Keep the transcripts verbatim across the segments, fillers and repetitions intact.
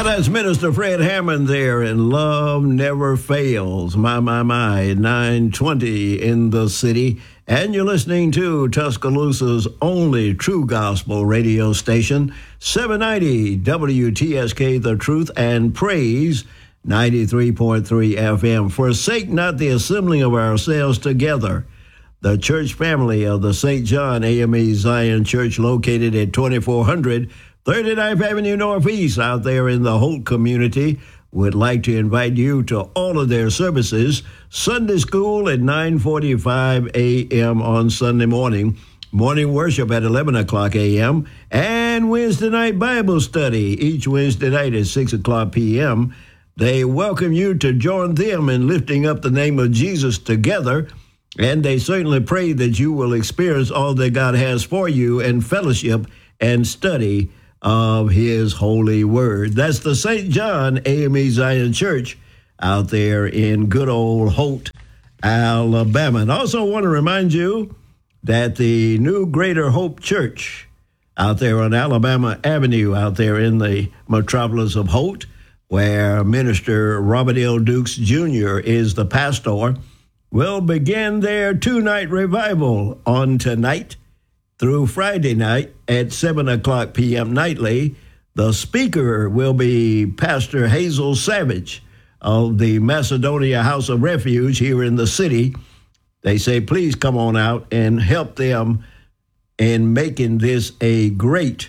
Yeah, that's Minister Fred Hammond there, and Love Never Fails. My, my, my, nine twenty in the city. And you're listening to Tuscaloosa's only true gospel radio station, seven ninety W T S K, The Truth and Praise, ninety-three point three F M. Forsake not the assembling of ourselves together. The church family of the Saint John A M E Zion Church, located at twenty-four hundred thirty-ninth Avenue Northeast out there in the Holt community, would like to invite you to all of their services. Sunday school at nine forty-five a.m. on Sunday morning, morning worship at eleven o'clock a.m., and Wednesday night Bible study each Wednesday night at six o'clock p.m. They welcome you to join them in lifting up the name of Jesus together, and they certainly pray that you will experience all that God has for you in fellowship and study of his holy word. That's the Saint John A M E Zion Church out there in good old Holt, Alabama. And also want to remind you that the new Greater Hope Church out there on Alabama Avenue, out there in the metropolis of Holt, where Minister Robert L. Dukes Junior is the pastor, will begin their two-night revival on tonight through Friday night at seven o'clock p.m. nightly. The speaker will be Pastor Hazel Savage of the Macedonia House of Refuge here in the city. They say, please come on out and help them in making this a great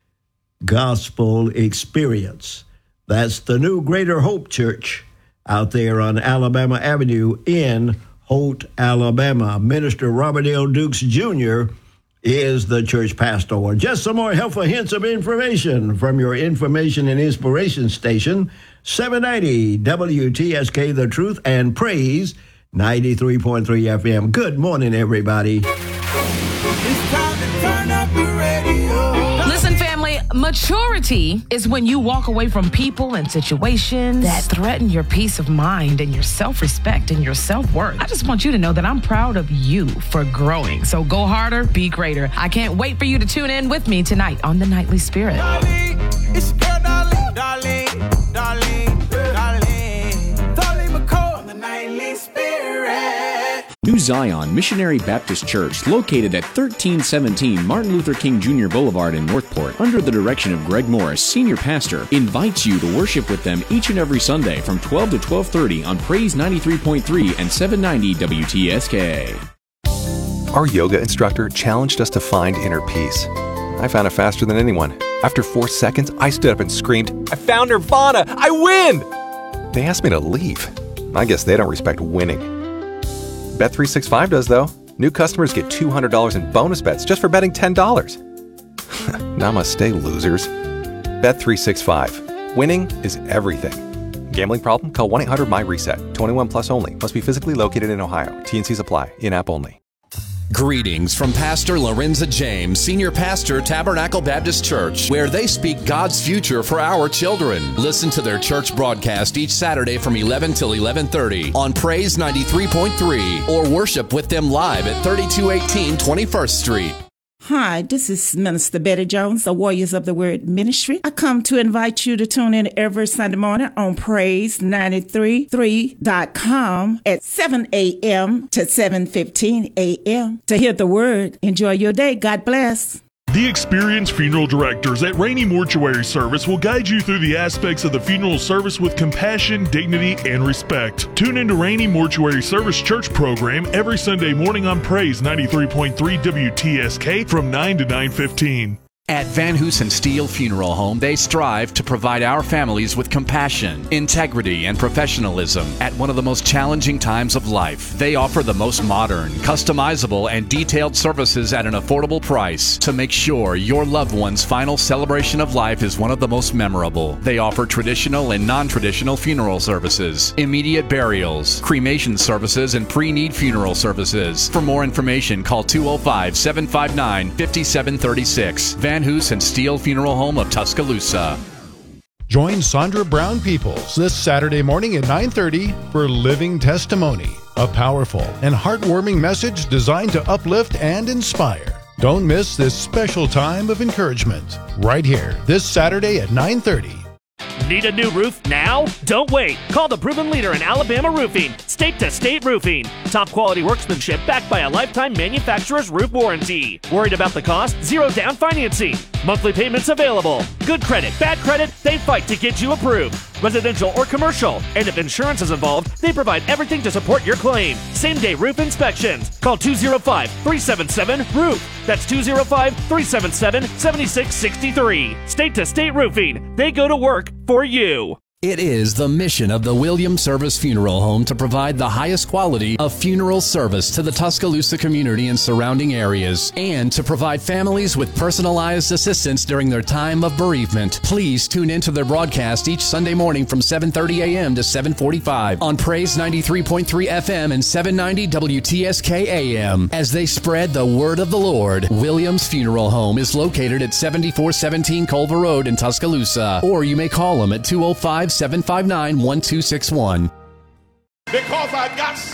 gospel experience. That's the new Greater Hope Church out there on Alabama Avenue in Holt, Alabama. Minister Robert L. Dukes Junior is the church pastor. Just some more helpful hints of information from your information and inspiration station, seven ninety W T S K, The Truth and Praise, ninety-three point three F M. Good morning, everybody. It's time to turn up the radio. Listen, family, maturity is when you walk away from people and situations that threaten your peace of mind and your self-respect and your self-worth. I just want you to know that I'm proud of you for growing. So go harder, be greater. I can't wait for you to tune in with me tonight on The Nightly Spirit. Darling, it's your girl, darling, darling, darling, darling, darling McCall on The Nightly Spirit. New Zion Missionary Baptist Church, located at thirteen seventeen Martin Luther King Junior Boulevard in Northport, under the direction of Greg Morris, Senior Pastor, invites you to worship with them each and every Sunday from twelve to twelve thirty on Praise ninety-three point three and seven ninety W T S K. Our yoga instructor challenged us to find inner peace. I found it faster than anyone. After four seconds, I stood up and screamed, I found Nirvana! I win! They asked me to leave. I guess they don't respect winning. Bet three sixty-five does, though. New customers get two hundred dollars in bonus bets just for betting ten dollars. Namaste, losers. Bet three sixty-five. Winning is everything. Gambling problem? Call one eight hundred M Y reset. twenty-one plus only. Must be physically located in Ohio. T and Cs apply. In-app only. Greetings from Pastor Lorenza James, Senior Pastor, Tabernacle Baptist Church, where they speak God's future for our children. Listen to their church broadcast each Saturday from eleven till eleven thirty on Praise ninety-three point three, or worship with them live at thirty-two eighteen twenty-first Street. Hi, this is Minister Betty Jones, the Warriors of the Word Ministry. I come to invite you to tune in every Sunday morning on Praise ninety-three point three dot com at seven a.m. to seven fifteen a.m. to hear the Word. Enjoy your day. God bless. The experienced funeral directors at Rainey Mortuary Service will guide you through the aspects of the funeral service with compassion, dignity, and respect. Tune into Rainey Mortuary Service Church program every Sunday morning on Praise ninety-three point three W T S K from nine to nine fifteen. At Van Hoos and Steele Funeral Home, they strive to provide our families with compassion, integrity, and professionalism at one of the most challenging times of life. They offer the most modern, customizable, and detailed services at an affordable price to make sure your loved one's final celebration of life is one of the most memorable. They offer traditional and non-traditional funeral services, immediate burials, cremation services, and pre-need funeral services. For more information, call two oh five, seven five nine, five seven three six. Van Hoos and Steele Funeral Home of Tuscaloosa. Join Sandra Brown Peoples this Saturday morning at nine thirty for Living Testimony, a powerful and heartwarming message designed to uplift and inspire. Don't miss this special time of encouragement right here this Saturday at nine thirty. Need a new roof now? Don't wait. Call the proven leader in Alabama roofing, State to State Roofing. Top quality workmanship backed by a lifetime manufacturer's roof warranty. Worried about the cost? Zero down financing. Monthly payments available. Good credit, bad credit, they fight to get you approved. Residential or commercial. And if insurance is involved, they provide everything to support your claim. Same day roof inspections. Call two oh five, three seven seven, roof. That's two oh five, three seven seven, seven six six three. State to State Roofing. They go to work for you. It is the mission of the Williams Service Funeral Home to provide the highest quality of funeral service to the Tuscaloosa community and surrounding areas, and to provide families with personalized assistance during their time of bereavement. Please tune in to their broadcast each Sunday morning from seven thirty a.m. to seven forty-five on Praise ninety-three point three F M and seven ninety W T S K A M as they spread the word of the Lord. Williams Funeral Home is located at seventy-four seventeen Culver Road in Tuscaloosa, or you may call them at two oh five, seven five nine, one two six one. Because I got